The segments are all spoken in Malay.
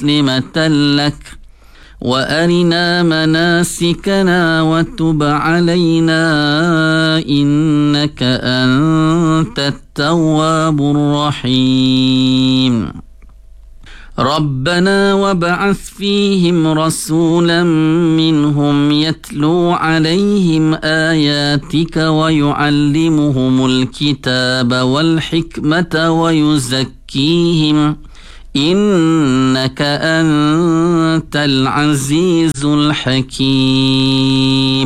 مسلمة لك وأرنا مناسكنا وتب علينا إنك أنت التواب الرحيم ربنا وابعث فيهم رسولا منهم يتلو عليهم آياتك ويعلمهم الكتاب والحكمة ويزكيهم إنك أنت العزيز الحكيم.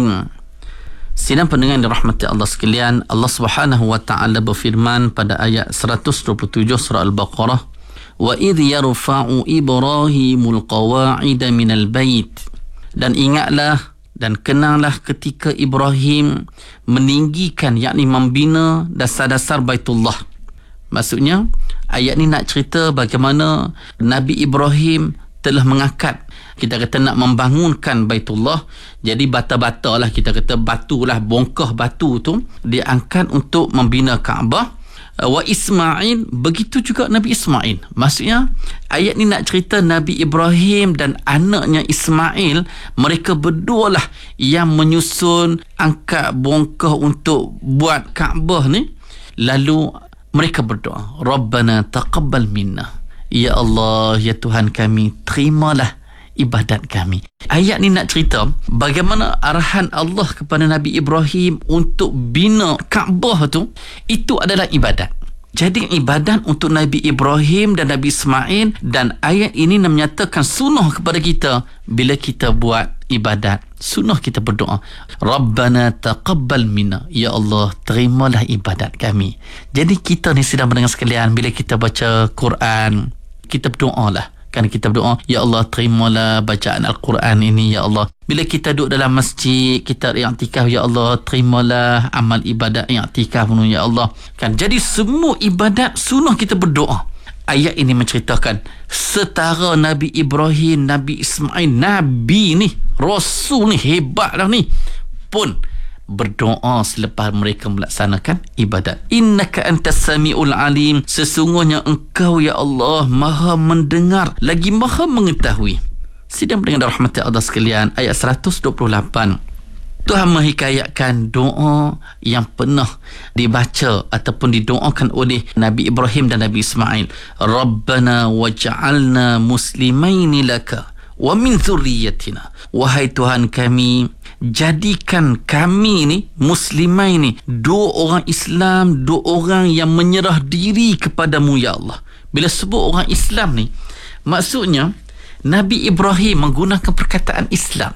Sidang pendengar yang dirahmati Allah sekalian, Allah Subhanahu wa taala berfirman pada ayat 127 surah Al-Baqarah, wa idh yarfa'u Ibrahimul qawa'ida minal bait, dan ingatlah dan kenanglah ketika Ibrahim meninggikan, yakni membina dasar-dasar Baitullah. Maksudnya ayat ni nak cerita bagaimana Nabi Ibrahim telah mengangkat, kita kata nak membangunkan Baitullah. Jadi bata-bata lah, kita kata batu lah, bongkah batu tu diangkat untuk membina Kaabah. Wa Ismail, begitu juga Nabi Ismail. Maksudnya ayat ni nak cerita Nabi Ibrahim dan anaknya Ismail, mereka berdua lah yang menyusun, angkat bongkah untuk buat Kaabah ni. Lalu mereka berdoa, Rabbana taqabbal minna, ya Allah, ya Tuhan kami, terimalah ibadat kami. Ayat ni nak cerita bagaimana arahan Allah kepada Nabi Ibrahim untuk bina Kaabah tu, itu adalah ibadat. Jadi ibadat untuk Nabi Ibrahim dan Nabi Ismail, dan ayat ini menyatakan sunnah kepada kita bila kita buat ibadat. Sunnah kita berdoa, Rabbana taqabbal minna, ya Allah, terimalah ibadat kami. Jadi kita ni sedang mendengar sekalian, bila kita baca Quran, kita berdoa lah. Kan kita berdoa, ya Allah, terimalah bacaan Al-Quran ini, ya Allah. Bila kita duduk dalam masjid, kita i'tikaf, ya Allah, terimalah amal ibadat i'tikaf pun, ya Allah. Kan, jadi semua ibadat sunnah kita berdoa. Ayat ini menceritakan setara Nabi Ibrahim, Nabi Ismail, Nabi ni, Rasul ni, hebat dah ni, pun berdoa selepas mereka melaksanakan ibadat. Innaka antas samiul alim, sesungguhnya engkau ya Allah maha mendengar lagi maha mengetahui. Sidang pendengar rahmat Allah sekalian, ayat 128, Tuhan menghikayatkan doa yang pernah dibaca ataupun didoakan oleh Nabi Ibrahim dan Nabi Ismail. Rabbana waj'alna muslimaini laka wa min dzurriyyatina, wahai Tuhan kami, jadikan kami ni muslimai ni, dua orang Islam, dua orang yang menyerah diri kepadamu ya Allah. Bila sebut orang Islam ni, maksudnya Nabi Ibrahim menggunakan perkataan Islam,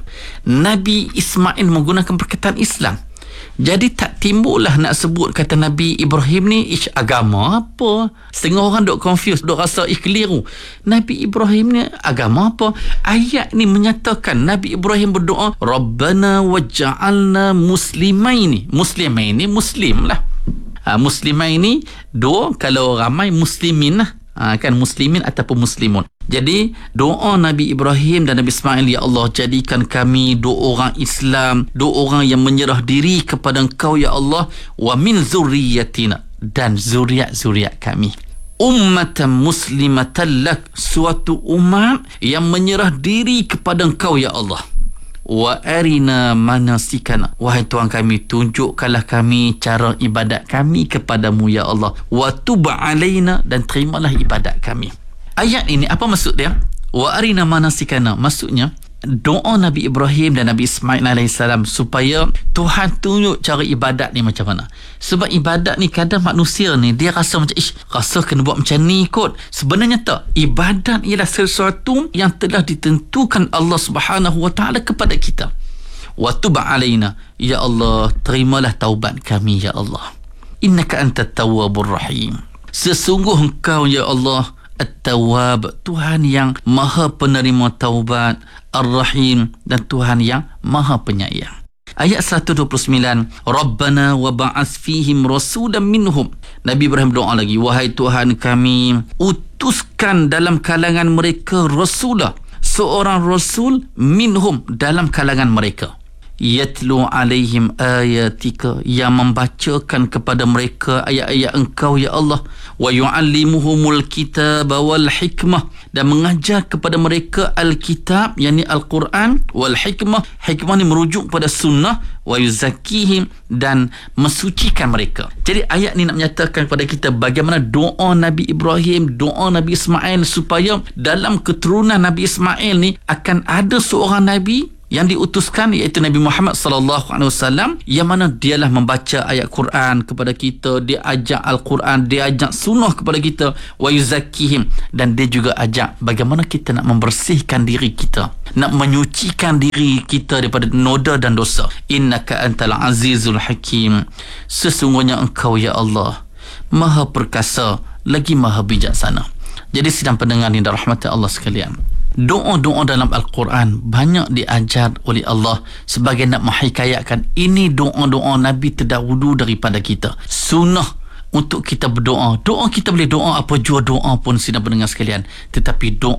Nabi Ismail menggunakan perkataan Islam. Jadi tak timbullah nak sebut kata Nabi Ibrahim ni agama apa. Setengah orang duk confused, duk rasa keliru. Nabi Ibrahim ni agama apa? Ayat ni menyatakan Nabi Ibrahim berdoa, Rabbana waj'alna muslimaini. Muslimaini muslim lah. Muslimaini dua, kalau ramai muslimin lah. Kan, muslimin ataupun muslimun. Jadi doa Nabi Ibrahim dan Nabi Ismail, ya Allah, jadikan kami dua orang Islam, dua orang yang menyerah diri kepada Engkau ya Allah, wa min zurriyatina, dan zuriat-zuriat kami, ummatan muslimatan lak, suatu umat yang menyerah diri kepada Engkau ya Allah, wa arina manasikana, wahai Tuhan kami, tunjukkanlah kami cara ibadat kami kepadamu ya Allah, wa tub alaina, dan terimalah ibadat kami. Ayat ini apa maksud dia? Wa arina manasikana, maksudnya doa Nabi Ibrahim dan Nabi Ismail AS supaya Tuhan tunjuk cara ibadat ni macam mana. Sebab ibadat ni kadang manusia ni dia rasa macam rasa kena buat macam ni kot. Sebenarnya tak. Ibadat ialah sesuatu yang telah ditentukan Allah Subhanahu wa taala kepada kita. Wa tub alaina, ya Allah, terimalah taubat kami ya Allah. Innaka antat tawwabur rahim, sesungguh Engkau ya Allah At-Tawwab, Tuhan yang maha penerima taubat, Ar-Rahim, dan Tuhan yang maha penyayang. Ayat 129, Rabbana wa ba'ath fihim rasulan minhum. Nabi Ibrahim doa lagi, wahai Tuhan kami, utuskan dalam kalangan mereka rasulah, seorang rasul, minhum, dalam kalangan mereka. yatlu alaihim ayatika, yang membacakan kepada mereka ayat-ayat engkau ya Allah, wa yuallimuhumul kitaba wal hikmah, dan mengajar kepada mereka alkitab, yakni Al-Quran, wal hikmah, hikmah ni merujuk pada sunnah, wa yuzakkihim, dan mensucikan mereka. Jadi ayat ni nak menyatakan kepada kita bagaimana doa Nabi Ibrahim, doa Nabi Ismail, supaya dalam keturunan Nabi Ismail ni akan ada seorang Nabi yang diutuskan, iaitu Nabi Muhammad sallallahu alaihi wasallam, yang mana dialah membaca ayat Quran kepada kita, dia ajak Al-Quran, dia ajak sunnah kepada kita, wa yuzakkihim, dan dia juga ajak bagaimana kita nak membersihkan diri kita, nak menyucikan diri kita daripada noda dan dosa. Innaka antal azizul hakim, sesungguhnya engkau ya Allah maha perkasa lagi maha bijaksana. Jadi sidang pendengar yang dirahmati Allah sekalian, doa-doa dalam Al-Quran banyak diajar oleh Allah sebagai nak menghikayatkan ini doa-doa Nabi terdahulu daripada kita. Sunnah untuk kita berdoa. Doa kita boleh doa apa jua doa pun sidang pendengar sekalian, tetapi doa